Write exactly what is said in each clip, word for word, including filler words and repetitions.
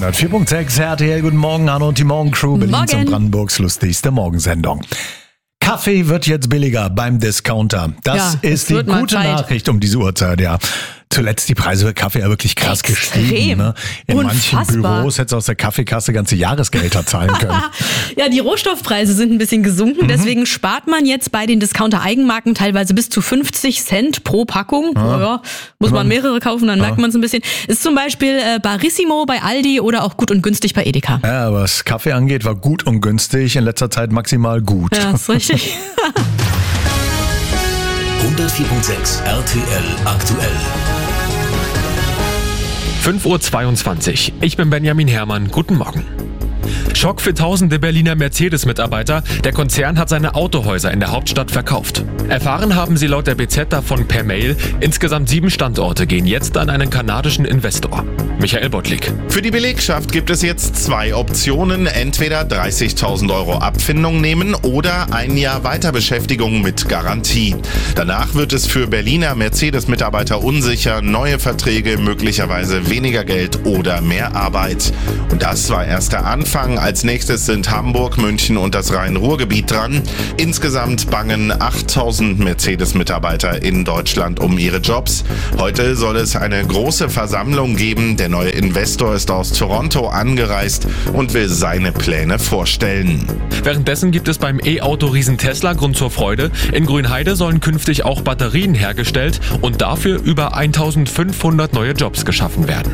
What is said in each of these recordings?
hundertvier Komma sechs R T L, guten Morgen, Arno und die Morgencrew, Berlins Morgen. und Brandenburgs lustigste Morgensendung. Kaffee wird jetzt billiger beim Discounter. Das Ja, es ist die wird mal gute Zeit. Nachricht um diese Uhrzeit, ja. Zuletzt die Preise für Kaffee ja wirklich krass Extrem. gestiegen. Ne? In manchen Unfassbar. Büros hättest du aus der Kaffeekasse ganze Jahresgehälter zahlen können. Ja, die Rohstoffpreise sind ein bisschen gesunken, deswegen spart man jetzt bei den Discounter-Eigenmarken teilweise bis zu fünfzig Cent pro Packung. Ja. Ja, muss man mehrere kaufen, dann merkt man es ein bisschen. Ist zum Beispiel äh, Barissimo bei Aldi oder auch Gut und Günstig bei Edeka. Ja, was Kaffee angeht, war gut und günstig, in letzter Zeit maximal gut. Ja, ist richtig. hundertvier Komma sechs R T L aktuell. fünf Uhr zweiundzwanzig. Ich bin Benjamin Herrmann. Guten Morgen. Schock für tausende Berliner Mercedes-Mitarbeiter. Der Konzern hat seine Autohäuser in der Hauptstadt verkauft. Erfahren haben sie laut der B Z davon per Mail. Insgesamt sieben Standorte gehen jetzt an einen kanadischen Investor. Michael Bottlik. Für die Belegschaft gibt es jetzt zwei Optionen. Entweder dreißigtausend Euro Abfindung nehmen oder ein Jahr Weiterbeschäftigung mit Garantie. Danach wird es für Berliner Mercedes-Mitarbeiter unsicher. Neue Verträge, möglicherweise weniger Geld oder mehr Arbeit. Und das war erst der Anfang. Als nächstes sind Hamburg, München und das Rhein-Ruhr-Gebiet dran. Insgesamt bangen achttausend Mercedes-Mitarbeiter in Deutschland um ihre Jobs. Heute soll es eine große Versammlung geben. Der neue Investor ist aus Toronto angereist und will seine Pläne vorstellen. Währenddessen gibt es beim E-Auto-Riesen Tesla Grund zur Freude. In Grünheide sollen künftig auch Batterien hergestellt und dafür über eintausendfünfhundert neue Jobs geschaffen werden.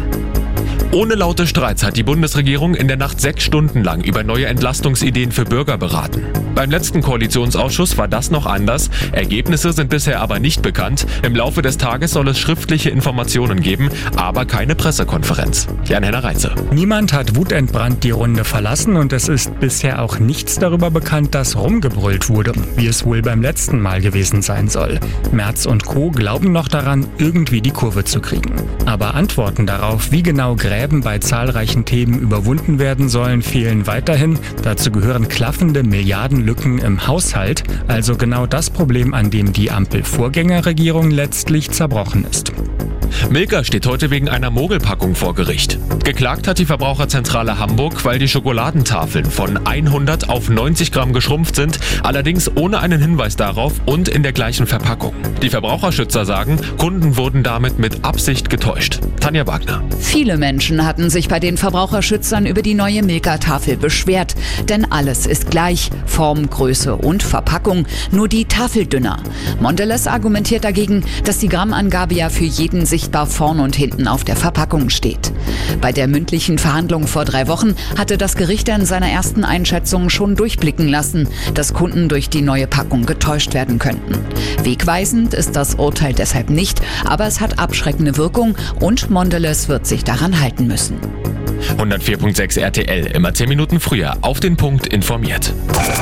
Ohne laute Streits hat die Bundesregierung in der Nacht sechs Stunden lang über neue Entlastungsideen für Bürger beraten. Beim letzten Koalitionsausschuss war das noch anders. Ergebnisse sind bisher aber nicht bekannt. Im Laufe des Tages soll es schriftliche Informationen geben, aber keine Pressekonferenz. Jan-Henner Reitze. Niemand hat wutentbrannt die Runde verlassen und es ist bisher auch nichts darüber bekannt, dass rumgebrüllt wurde, wie es wohl beim letzten Mal gewesen sein soll. Merz und Co. glauben noch daran, irgendwie die Kurve zu kriegen. Aber Antworten darauf, wie genau Gräben bei zahlreichen Themen überwunden werden sollen, fehlen weiterhin. Dazu gehören klaffende Milliardenlücken im Haushalt, also genau das Problem, an dem die Ampel-Vorgängerregierung letztlich zerbrochen ist. Milka steht heute wegen einer Mogelpackung vor Gericht. Geklagt hat die Verbraucherzentrale Hamburg, weil die Schokoladentafeln von hundert auf neunzig Gramm geschrumpft sind, allerdings ohne einen Hinweis darauf und in der gleichen Verpackung. Die Verbraucherschützer sagen, Kunden wurden damit mit Absicht getäuscht. Tanja Wagner. Viele Menschen hatten sich bei den Verbraucherschützern über die neue Milka-Tafel beschwert. Denn alles ist gleich, Form, Größe und Verpackung, nur die Tafel dünner. Mondelez argumentiert dagegen, dass die Grammangabe ja für jeden sichtbar vorn und hinten auf der Verpackung steht. Bei der mündlichen Verhandlung vor drei Wochen hatte das Gericht in seiner ersten Einschätzung schon durchblicken lassen, dass Kunden durch die neue Packung getäuscht werden könnten. Wegweisend ist das Urteil deshalb nicht, aber es hat abschreckende Wirkung und Mondelez wird sich daran halten müssen. hundertvier Komma sechs R T L, immer zehn Minuten früher, auf den Punkt informiert.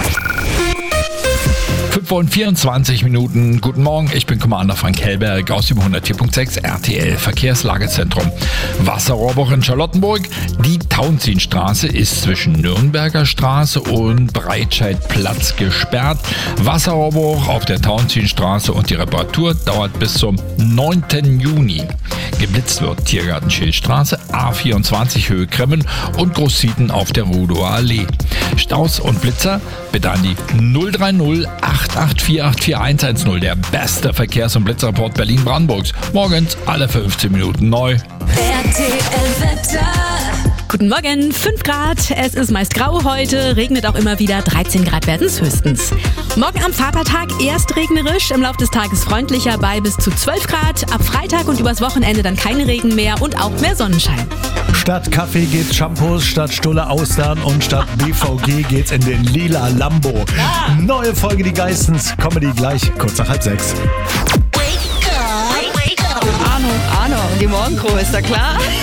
fünf Uhr vierundzwanzig Minuten. Guten Morgen, ich bin Commander Frank Hellberg aus dem hundertvier Komma sechs R T L Verkehrslagezentrum. Wasserrohrbruch in Charlottenburg. Die Tauentzienstraße ist zwischen Nürnberger Straße und Breitscheidplatz gesperrt. Wasserrohrbruch auf der Tauentzienstraße und die Reparatur dauert bis zum neunten Juni. Geblitzt wird Tiergarten Schildstraße, A vierundzwanzig Höhe Kremmen und Großzieten auf der Rudower Allee. Staus und Blitzer bitte an die null drei null acht acht vier acht vier eins eins null, der beste Verkehrs- und Blitzrapport Berlin-Brandenburgs. Morgens alle fünfzehn Minuten neu. R T L-Wetter. Guten Morgen, fünf Grad. Es ist meist grau heute, regnet auch immer wieder, dreizehn Grad werden es höchstens. Morgen am Vatertag erst regnerisch, im Laufe des Tages freundlicher bei bis zu zwölf Grad. Ab Freitag und übers Wochenende dann kein Regen mehr und auch mehr Sonnenschein. Statt Kaffee geht's Shampoos, statt Stulle Austern und statt B V G geht's in den lila Lambo. Ah. Neue Folge Die Geistens, Comedy gleich kurz nach halb sechs. Wake up. Wake up. Arno, Arno, die Morgencrew, ist da klar?